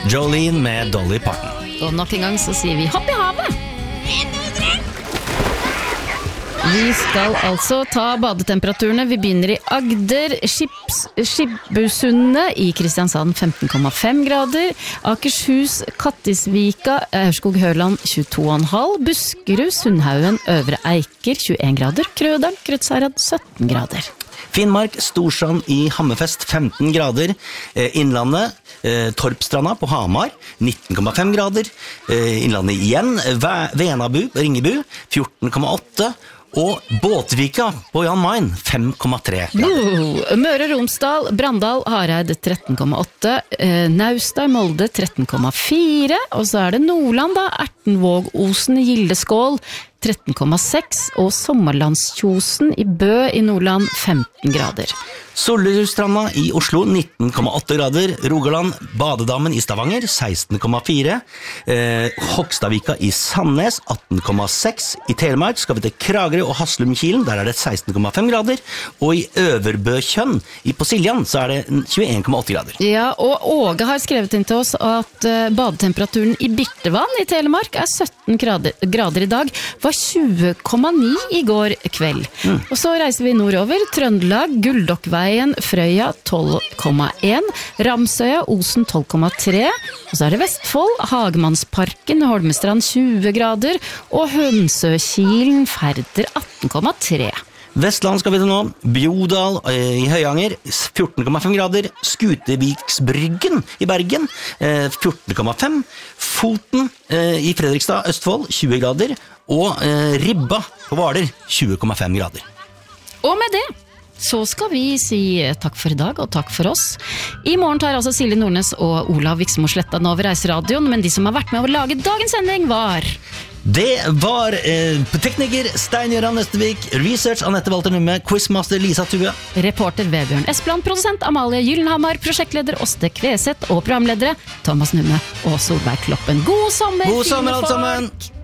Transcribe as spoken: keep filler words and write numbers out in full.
Jolene med Dolly Parton. Og nok en gang så sier vi hopp i havet! Vi skal altså ta badetemperaturene. Vi begynner i Agder, Skips, Skibbusundet i Kristiansand femten komma fem grader, Akershus, Kattisvika, Aurskog-Høland tjueto komma fem, Buskerud, Sundhaugen, Øvre Eiker tjueen grader, Krøderen, Krødsherad sytten grader. Finnmark, Storsand i Hammerfest femten grader, Innlandet, Torpstranda på Hamar nitten komma fem grader, Innlandet igjen, Venabu, Ringebu fjorten komma åtte, og Båtvika på Jan Mayen fem komma tre grader. Uh, Møre og Romsdal, Brandal, Hareid tretten komma åtte, eh, Naustad, Molde tretten komma fire, og så er det Nordland da, Ertenvåg-Osen, Gildeskål tretten komma seks, og Sommerlandskjosen i Bø i Nordland femten grader. Solrudstranda i Oslo nitten komma åtte grader, Rogaland, Badedammen i Stavanger seksten komma fire, eh, Hogstadvika i Sandnes atten komma seks, i Telemark skal vi til Kragerø og Haslumkilen, der er det seksten komma fem grader, og i Øverbøkjønn i på Siljan så er det tjueen komma åtte grader. Ja, og Åge har skrevet inn til oss at uh, badetemperaturen i Birtevann i Telemark er sytten grader, grader i dag, var tjue komma ni i går kveld. Mm. Og så reiser vi nordover, Trøndelag, Gulldokkveien, Frøya tolv komma en, Ramsøya, Osen tolv komma tre, og så er det Vestfold, Hagemannsparken, Holmestrand tjue grader, og Hønsøkilen, Færder atten komma tre. Vestland skal vi til nå, Bjodal i Høyanger fjorten komma fem grader, Skuteviksbryggen i Bergen fjorten komma fem, Foten i Fredrikstad, Østfold tjue grader, og Ribba på Hvaler tjue komma fem grader. Og med det så skal vi si takk for i dag og takk for oss. I morgen tar altså Silje Nordnes og Olav Viksmo Sletta nå over Reiseradioen, men de som har vært med å lage dagens sending var... Det var eh, tekniker Stein-Gøran Nøstevik, research Anette Walter Numme, quizmaster Lisa Tue, reporter Vebjørn Espland, produsent Amalie Gyllenhammer, prosjektleder Åste Kveseth og programledere Thomas Numme og Solberg Kloppen. God sommer, God sommer alle sammen!